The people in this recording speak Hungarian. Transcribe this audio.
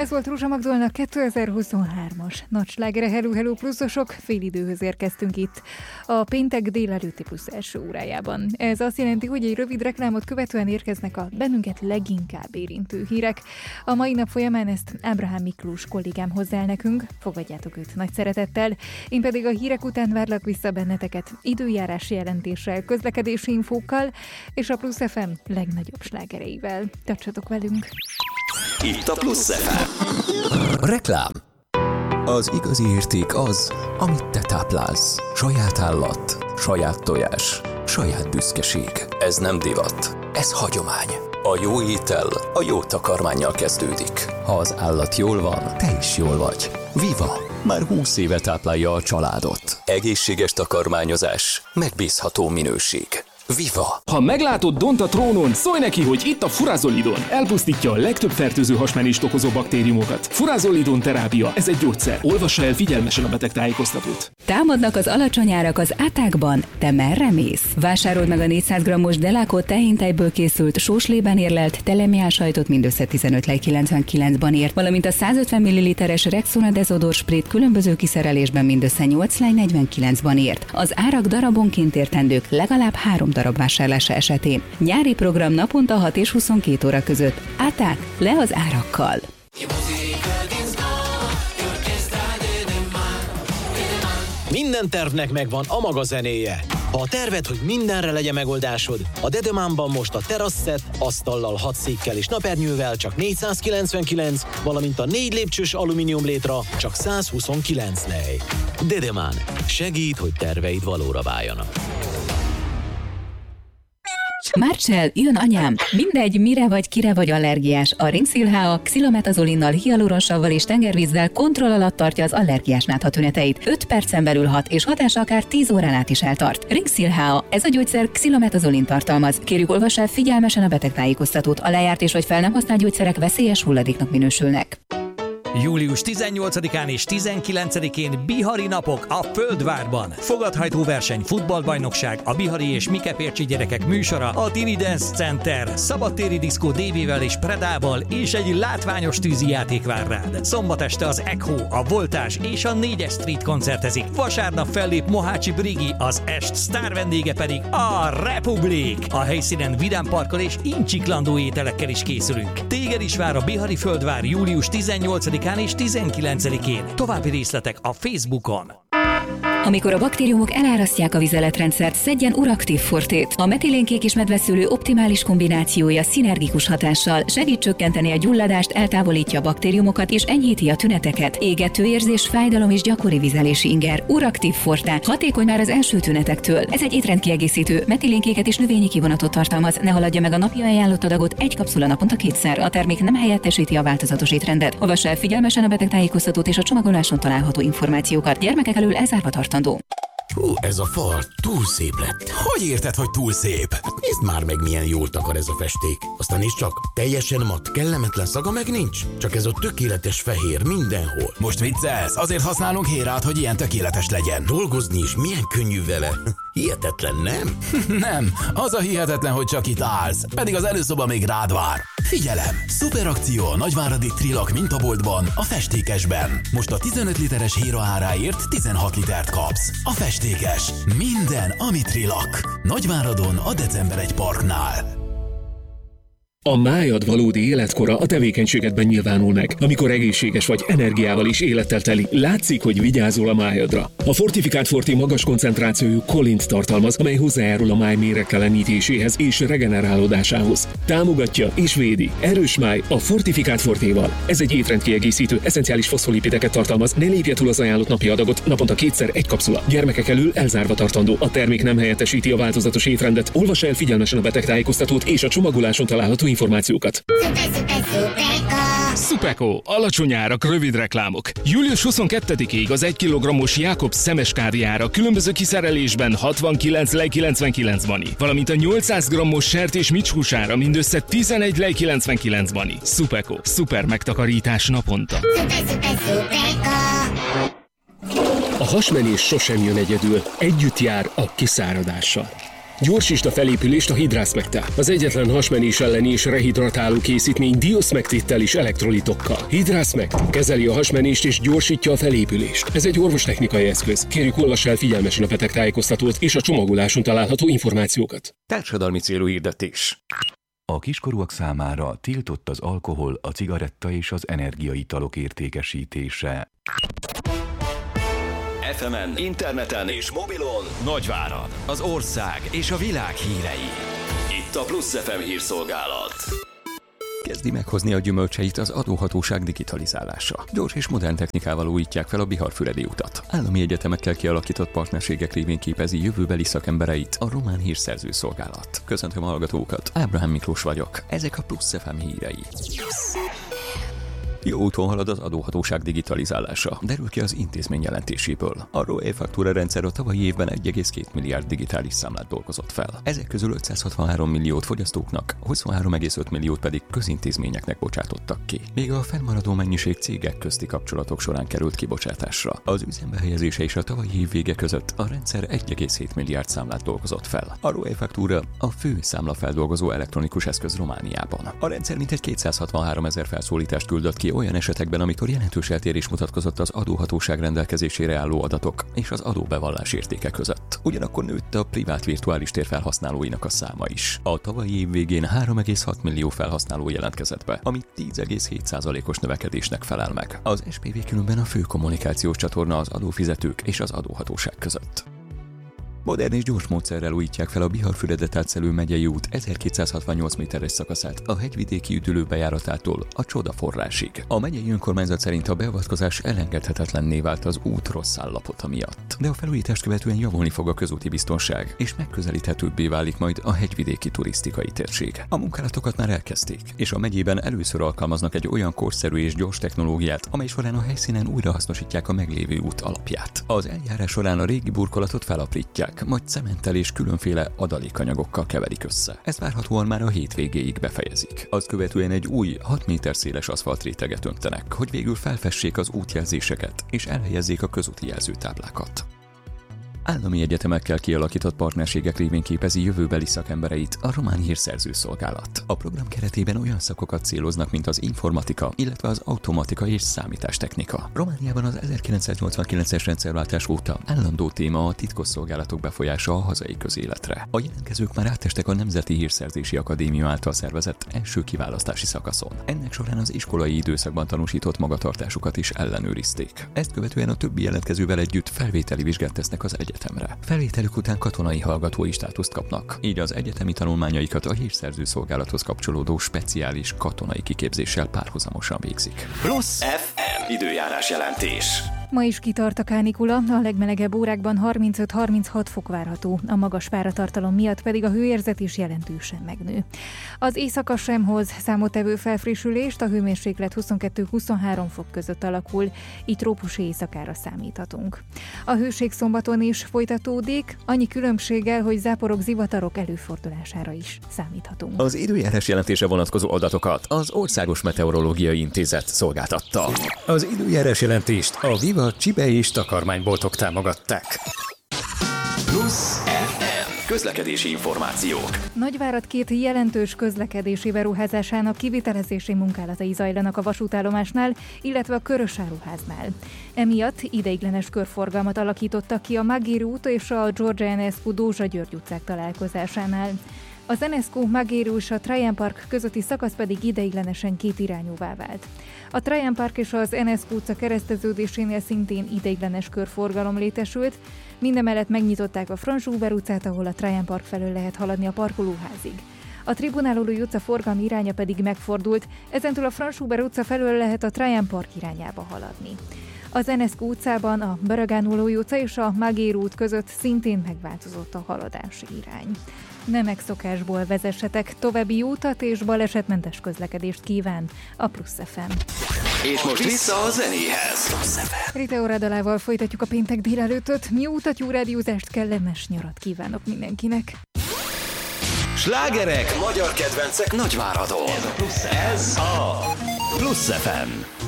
Ez volt Rózsa Magdolnak 2023-as nagyslágere. Hello pluszosok, félidőhöz érkeztünk itt a péntek délelőtti plusz első órájában. Ez azt jelenti, hogy egy rövid reklámot követően érkeznek a bennünket leginkább érintő hírek. A mai nap folyamán ezt Ábrahám Miklós kollégám hozzá el nekünk, fogadjátok őt nagy szeretettel. Én pedig a hírek után várlak vissza benneteket időjárási jelentéssel, közlekedési infókkal és a Plusz FM legnagyobb slágereivel. Tartsatok velünk! Itt a Plusz FM. Reklám. Az igazi érték az, amit te táplálsz. Saját állat, saját tojás, saját büszkeség. Ez nem divat, ez hagyomány. A jó étel a jó takarmánnyal kezdődik. Ha az állat jól van, te is jól vagy. Viva! Már 20 éve táplálja a családot. Egészséges takarmányozás, megbízható minőség. Viva! Ha meglátod Dont a trónon, szólj neki, hogy itt a Furazolidon. Elpusztítja a legtöbb fertőző hasmenést okozó baktériumokat. Furazolidon terápia, ez egy gyógyszer. Olvassa el figyelmesen a betegtájékoztatót. Támadnak az alacsony árak az átákban, te merre mész? Vásárold meg a 400 g-os Delaco tehéntejből készült sóslében érlelt telemiál sajtot mindössze 15,99-ban ért, valamint a 150 ml-es Rexona Desodor Sprayt különböző kiszerelésben mindössze 8,49-ban ért. Az árak darabonként értendők legalább 3 darab vásárlása esetén. Nyári program naponta 6 és 22 óra között. Áták le az árakkal. Minden tervnek megvan a maga zenéje. Ha a terved, hogy mindenre legyen megoldásod, a Dedemánban most a teraszszett, asztallal, 6 székkel és napernyővel csak 499, valamint a 4 lépcsős alumínium létra csak 129 lej. Dedemán. Segít, hogy terveid valóra váljanak. Marcell, jön anyám! Mindegy, mire vagy, kire vagy allergiás. A Rinxil HA xilometazolinal, hialuronsavval és tengervízzel kontroll alatt tartja az allergiás nátha tüneteit. 5 percen belül hat, és hatása akár 10 órán át is eltart. Rinxil HA, ez a gyógyszer xilometazolin tartalmaz. Kérjük, olvass el figyelmesen a betegtájékoztatót. A lejárt és vagy fel nem használt gyógyszerek veszélyes hulladéknak minősülnek. Július 18-án és 19-én Bihari napok a Földvárban. Fogadhajtó verseny, futballbajnokság, a Bihari és Mikepércsi gyerekek műsora, a Tini Dance Center, szabadtéri diszkó DB-vel és Predával és egy látványos tűzijáték vár rád. Szombat este az Echo, a Voltás és a 4-es Street koncertezik. Vasárnap fellép Mohácsi Brigi, az est sztár vendége pedig a Republik. A helyszínen vidámparkkal és incsiklandó ételekkel is készülünk. Téged is vár a Bihari Földvár július 18-án és 19-én. További részletek a Facebookon. Amikor a baktériumok elárasztják a vizeletrendszert, szedjen Uraktív Fortét. A metilénkék és medveszőlő optimális kombinációja szinergikus hatással segít csökkenteni a gyulladást, eltávolítja a baktériumokat és enyhíti a tüneteket. Égető érzés, fájdalom és gyakori vizelési inger. Uraktív Forte. Hatékony már az első tünetektől. Ez egy étrendkiegészítő, metilénkéket és növényi kivonatot tartalmaz. Ne haladja meg a napi ajánlott adagot, egy kapszula naponta 2-szer. A termék nem helyettesíti a változatos étrendet. Olvassa el figyelmesen a betegtájékoztatót és a csomagoláson található információkat. Gyermekek elől elzárva tartandó. Hú, ez a fal túl szép lett. Hogy érted, hogy túl szép? Nézd már meg, milyen jól takar ez a festék. Aztán is csak, teljesen mat, kellemetlen szaga meg nincs. Csak ez a tökéletes fehér mindenhol. Most viccelsz? Azért használunk Hérát, hogy ilyen tökéletes legyen. Dolgozni is milyen könnyű vele. Hihetetlen, nem? Nem, az a hihetetlen, hogy csak itt állsz. Pedig az előszoba még rád vár. Figyelem! Szuper akció a Nagyváradi Trilak mintaboltban, a festékesben. Most a 15 literes Héra áráért 16 litert kapsz. A festékes. Minden, ami Trilak. Nagyváradon a December 1 Parknál. A májad valódi életkora a tevékenységedben nyilvánul meg. Amikor egészséges vagy, energiával és élettel teli, látszik, hogy vigyázol a májadra. A Fortifikált Forté magas koncentrációjú kolint tartalmaz, amely hozzájárul a máj méregtelenítéséhez és regenerálódásához. Támogatja és védi. Erős máj a Fortifikált Fortéval. Ez egy étrendkiegészítő, eszenciális foszfolipideket tartalmaz, ne lépje túl az ajánlott napi adagot, naponta 2-szer egy kapszula. Gyermekek elől elzárva tartandó. A termék nem helyettesíti a változatos étrendet. Olvassa el figyelmesen a betegtájékoztatót és a csomagoláson található információkat. Supeko, alacsony árak, rövid reklámok. Július 22-ig az 1 kg-os Jakobs szemeskáviára különböző kiszerelésben 69,99 bani, valamint a 800 g-os sertés micshúsára mindössze 11,99 bani. Supeko, szuper megtakarítás naponta. A hasmenés sosem jön egyedül, együtt jár a kiszáradással. Gyorsítsd a felépülést a Hydra-Smecttel. Az egyetlen hasmenés elleni és rehidratáló készítmény Diosmectittel és elektrolitokkal. Hydra-Smect kezeli a hasmenést és gyorsítja a felépülést. Ez egy orvostechnikai eszköz. Kérjük, olvass el figyelmesen a betegtájékoztatót és a csomagoláson található információkat. Társadalmi célú hirdetés. A kiskorúak számára tiltott az alkohol, a cigaretta és az energiaitalok értékesítése. FM-en, interneten és mobilon Nagyvárad, az ország és a világ hírei. itt a Plusz FM hírszolgálat. Kezdi meghozni a gyümölcseit az adóhatóság digitalizálása. Gyors és modern technikával újítják fel a Bihar-Füredi utat. Állami egyetemekkel kialakított partnerségek révén képezi jövőbeli szakembereit a román hírszerző szolgálat. Köszöntöm a hallgatókat, Ábrahám Miklós vagyok. Ezek a Plusz FM hírei. Jó úton halad az adóhatóság digitalizálása, derül ki az intézmény jelentéséből. A ROE faktúra rendszer a tavalyi évben 1,2 milliárd digitális számlát dolgozott fel. Ezek közül 563 milliót fogyasztóknak, 23,5 milliót pedig közintézményeknek bocsátottak ki. Még a fennmaradó mennyiség cégek közti kapcsolatok során került kibocsátásra. Az üzembe helyezése és a tavalyi év vége között a rendszer 1,7 milliárd számlát dolgozott fel. A ROE faktúra a fő számlafeldolgozó elektronikus eszköz Romániában. A rendszer mintegy 263 000 felszólítást küldött ki olyan esetekben, amikor jelentős eltérés mutatkozott az adóhatóság rendelkezésére álló adatok és az adóbevallás értéke között. Ugyanakkor nőtt a privát virtuális tér felhasználóinak a száma is. A tavalyi év végén 3,6 millió felhasználó jelentkezett be, ami 10,7%-os növekedésnek felel meg. Az SPV különben a fő kommunikációs csatorna az adófizetők és az adóhatóság között. Modern és gyors módszerrel újítják fel a Bihar-Füredet átszelő megyei út 1268 méteres szakaszát a hegyvidéki üdülő bejáratától a Csoda forrásig. A megyei önkormányzat szerint a beavatkozás elengedhetetlenné vált az út rossz állapota miatt. De a felújítást követően javulni fog a közúti biztonság, és megközelíthetőbbé válik majd a hegyvidéki turisztikai térség. A munkálatokat már elkezdték, és a megyében először alkalmaznak egy olyan korszerű és gyors technológiát, amely során a helyszínen újrahasznosítják a meglévő út alapját. Az eljárás során a régi burkolatot felaprítják, majd cementtel és különféle adalékanyagokkal keverik össze. Ezt várhatóan már a hétvégéig befejezik. Azt követően egy új, 6 méter széles aszfaltréteget öntenek, hogy végül felfessék az útjelzéseket és elhelyezzék a közúti jelzőtáblákat. Állami egyetemekkel kialakított partnerségek révén képezi jövőbeli szakembereit a román hírszerző szolgálat. A program keretében olyan szakokat céloznak, mint az informatika, illetve az automatika és számítástechnika. Romániában az 1989-es rendszerváltás óta állandó téma a titkosszolgálatok befolyása a hazai közéletre. A jelentkezők már átestek a Nemzeti Hírszerzési Akadémia által szervezett első kiválasztási szakaszon. Ennek során az iskolai időszakban tanúsított magatartásukat is ellenőrizték. Ezt követően a többi jelentkezővel együtt felvételi vizsgát tesznek az egyetemre. Felvételük után katonai hallgatói státuszt kapnak, így az egyetemi tanulmányaikat a hírszerző szolgálathoz kapcsolódó speciális katonai kiképzéssel párhuzamosan végzik. Plusz FM időjárás jelentés. Ma is kitart a kánikula, a legmelegebb órákban 35-36 fok várható, a magas páratartalom miatt pedig a hőérzet is jelentősen megnő. Az éjszaka sem hoz számottevő felfrissülést, a hőmérséklet 22-23 fok között alakul, így trópusi éjszakára számíthatunk. A hőség szombaton is folytatódik, annyi különbséggel, hogy záporok, zivatarok előfordulására is számíthatunk. Az időjárás jelentése vonatkozó adatokat az Országos Meteorológiai Intézet szolgáltatta. Az időjárás jelentést a Viva Csibe és takarmányboltok támogatták. Plusz FM közlekedési információk. Nagyvárad 2 jelentős közlekedési beruházásának kivitelezési munkálatai zajlanak a vasútállomásnál, illetve a Körösáruháznál. Emiatt ideiglenes körforgalmat alakítottak ki a Magéri út és a George Enescu Dózsa György utcák találkozásánál. Az Enescu, Magéri és a Trajan Park közötti szakasz pedig ideiglenesen kétirányúvá vált. A Trajan Park és az Enescu utca kereszteződésénél szintén ideiglenes körforgalom létesült, mindemellett megnyitották a Franz Huber utcát, ahol a Trajan Park felől lehet haladni a parkolóházig. A Tribunálói utca forgalmi iránya pedig megfordult, ezentúl a Franz Huber utca felől lehet a Trajan Park irányába haladni. Az Enescu utcában a Baragánolói utca és a Magéri út között szintén megváltozott a haladási irány. Nem megszokásból vezessetek, további jó utat és balesetmentes közlekedést kíván a Plusz FM. És most vissza a zenéhez. Rita Radalával folytatjuk a péntek délelőttöt. Jó utat, jó rádiózást, kellemes nyarat kívánok mindenkinek. Slágerek, magyar kedvencek Nagyváradon. Ez a Plusz FM.